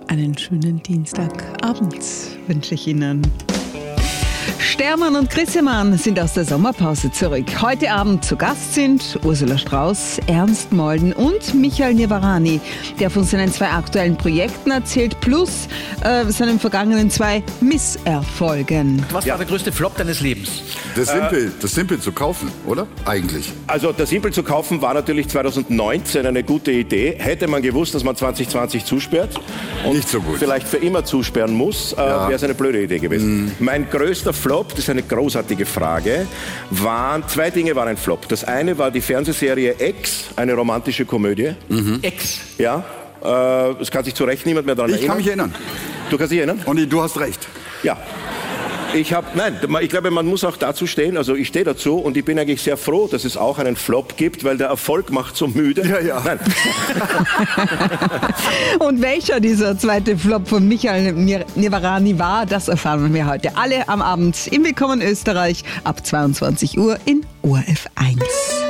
Einen schönen Dienstagabend wünsche ich Ihnen. Stermann und Grissemann sind aus der Sommerpause zurück. Heute Abend zu Gast sind Ursula Strauß, Ernst Molden und Michael Nivarani, der von seinen 2 aktuellen Projekten erzählt, plus seinen vergangenen 2 Misserfolgen. Was war der größte Flop deines Lebens? Das Simpel zu kaufen, oder? Eigentlich. Also das Simpel zu kaufen war natürlich 2019 eine gute Idee. Hätte man gewusst, dass man 2020 zusperrt und nicht so gut. Vielleicht für immer zusperren muss, wäre es eine blöde Idee gewesen. Mein größter Flop, das ist eine großartige Frage, 2 Dinge waren ein Flop. Das eine war die Fernsehserie Ex, eine romantische Komödie. Ex? Ja, es kann sich zu Recht niemand mehr daran erinnern. Ich kann mich erinnern. Du kannst dich erinnern? Und du hast recht. Ja. Ich glaube, man muss auch dazu stehen, also ich stehe dazu und ich bin eigentlich sehr froh, dass es auch einen Flop gibt, weil der Erfolg macht so müde. Ja. Nein. Und welcher dieser zweite Flop von Michael Nivarani war, das erfahren wir heute alle am Abend im Willkommen Österreich ab 22 Uhr in ORF 1.